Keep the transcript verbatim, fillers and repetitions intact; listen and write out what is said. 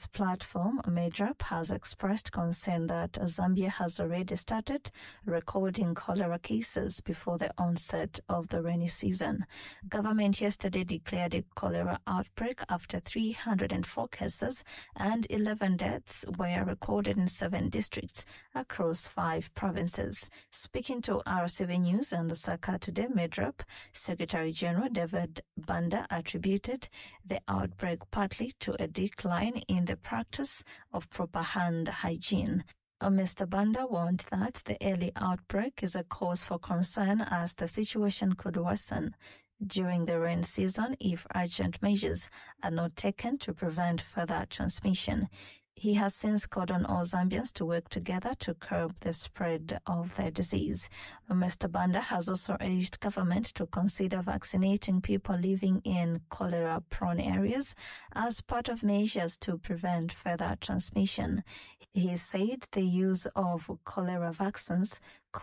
its platform, MEDRAP has expressed concern that Zambia has already started recording cholera cases before the onset of the rainy season. Government yesterday declared a cholera outbreak after three hundred four cases and eleven deaths were recorded in seven districts across five provinces. Speaking to R C V News and Lusaka today, MEDRAP Secretary General David Banda attributed the outbreak partly to a decline in the practice of proper hand hygiene. Mister Banda warned that the early outbreak is a cause for concern as the situation could worsen during the rain season if urgent measures are not taken to prevent further transmission. He has since called on all Zambians to work together to curb the spread of the disease. Mister Banda has also urged government to consider vaccinating people living in cholera-prone areas as part of measures to prevent further transmission. He said the use of cholera vaccines